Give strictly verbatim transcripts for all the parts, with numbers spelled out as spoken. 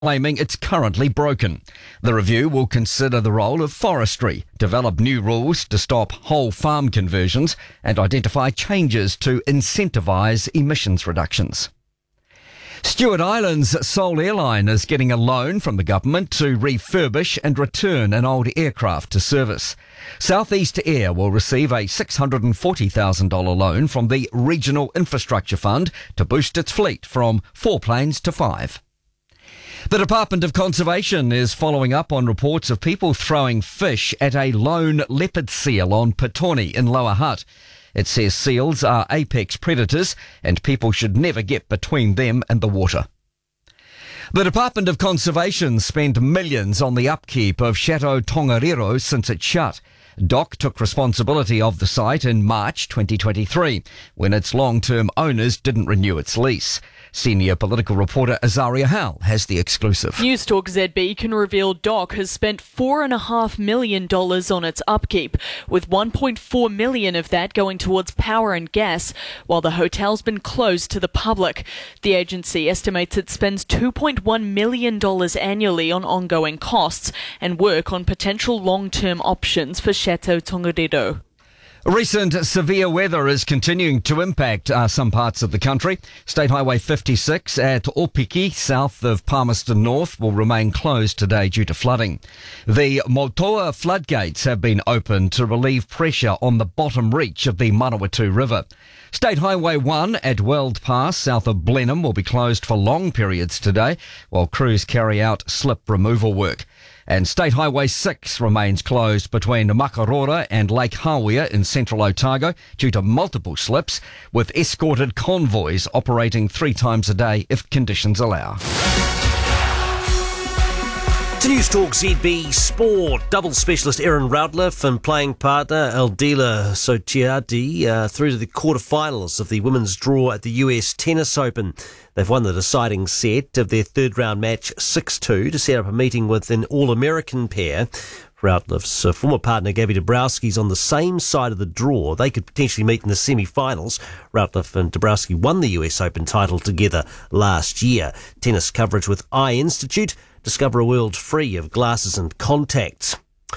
claiming it's currently broken. The review will consider the role of forestry, develop new rules to stop whole farm conversions, and identify changes to incentivise emissions reductions. Stewart Island's Seoul Airline is getting a loan from the government to refurbish and return an old aircraft to service. Southeast Air will receive a six hundred forty thousand dollars loan from the Regional Infrastructure Fund to boost its fleet from four planes to five. The Department of Conservation is following up on reports of people throwing fish at a lone leopard seal on Petone in Lower Hutt. It says seals are apex predators and people should never get between them and the water. The Department of Conservation spent millions on the upkeep of Chateau Tongariro since it shut. D O C took responsibility of the site in March twenty twenty-three, when its long-term owners didn't renew its lease. Senior political reporter Azaria Howell has the exclusive. Newstalk Z B can reveal D O C has spent four point five million dollars on its upkeep, with one point four million dollars of that going towards power and gas, while the hotel's been closed to the public. The agency estimates it spends two point one million dollars annually on ongoing costs and work on potential long-term options for Chateau Tongariro. Recent severe weather is continuing to impact uh, some parts of the country. State Highway fifty-six at Opiki, south of Palmerston North, will remain closed today due to flooding. The Motoa floodgates have been opened to relieve pressure on the bottom reach of the Manawatu River. State Highway one at Weld Pass, south of Blenheim, will be closed for long periods today, while crews carry out slip removal work. And State Highway six remains closed between Makarora and Lake Hawea in central Otago due to multiple slips, with escorted convoys operating three times a day if conditions allow. To Newstalk Z B Sport, double specialist Erin Routliffe and playing partner Aldila Sotiati uh, through to the quarterfinals of the women's draw at the U S Tennis Open. They've won the deciding set of their third round match six two to set up a meeting with an All-American pair. Routliffe's uh, former partner Gabby Dabrowski's on the same side of the draw. They could potentially meet in the semi-finals. Routliffe and Dabrowski won the U S Open title together last year. Tennis coverage with Eye Institute. Discover a world free of glasses and contacts.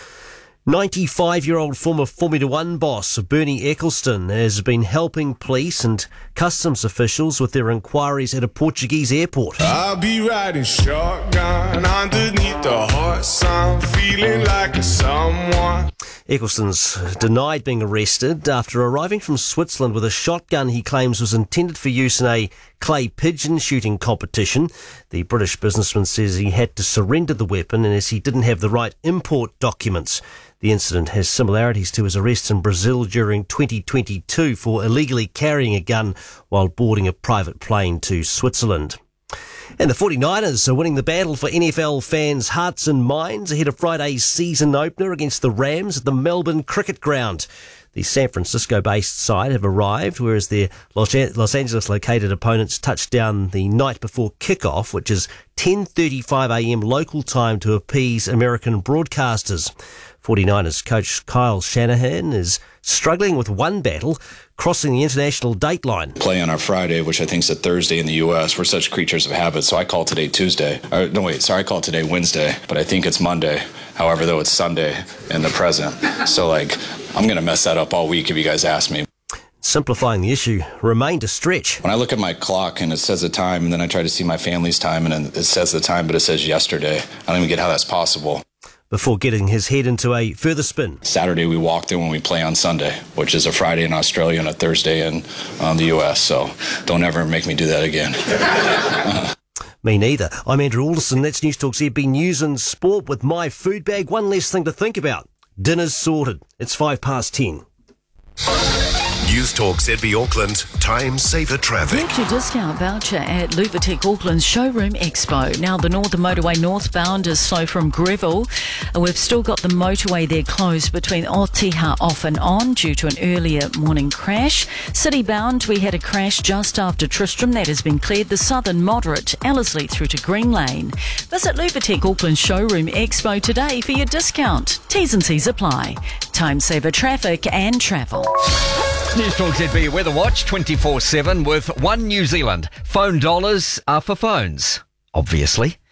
ninety-five-year-old former Formula One boss Bernie Ecclestone has been helping police and customs officials with their inquiries at a Portuguese airport. I'll be riding shotgun underneath the hot sun, feeling like a someone. Ecclestone's denied being arrested after arriving from Switzerland with a shotgun he claims was intended for use in a clay pigeon shooting competition. The British businessman says he had to surrender the weapon as he didn't have the right import documents. The incident has similarities to his arrest in Brazil during twenty twenty-two for illegally carrying a gun while boarding a private plane to Switzerland. And the forty-niners are winning the battle for N F L fans' hearts and minds ahead of Friday's season opener against the Rams at the Melbourne Cricket Ground. The San Francisco-based side have arrived, whereas their Los Angeles-located opponents touched down the night before kickoff, which is ten thirty-five a.m. local time to appease American broadcasters. forty-niners coach Kyle Shanahan is struggling with one battle, crossing the international date line. Play on our Friday, which I think is a Thursday in the U S. We're such creatures of habit, so I call today Tuesday. Or, no, wait, sorry, I call today Wednesday, but I think it's Monday. However, though, it's Sunday in the present. So, like, I'm going to mess that up all week if you guys ask me. Simplifying the issue remained a stretch. When I look at my clock and it says the time, and then I try to see my family's time, and it says the time, but it says yesterday. I don't even get how that's possible. Before getting his head into a further spin. Saturday we walk in when we play on Sunday, which is a Friday in Australia and a Thursday in um, the U S, so don't ever make me do that again. Me neither. I'm Andrew Alderson. That's Newstalk Z B News and Sport with my food bag. One less thing to think about. Dinner's sorted. It's five past ten. Newstalk Z B Auckland, time saver traffic. Book your discount voucher at Luvatec Auckland's Showroom Expo. Now the Northern Motorway northbound is slow from Greville. We've still got the motorway there closed between Otiha off and on due to an earlier morning crash. City bound, we had a crash just after Tristram. That has been cleared. The southern moderate, Ellerslie through to Green Lane. Visit Luvatec Auckland's Showroom Expo today for your discount. T's and C's apply. Time saver traffic and travel. Newstalk Z B Weather Watch twenty-four seven with One New Zealand. Phone dollars are for phones, obviously.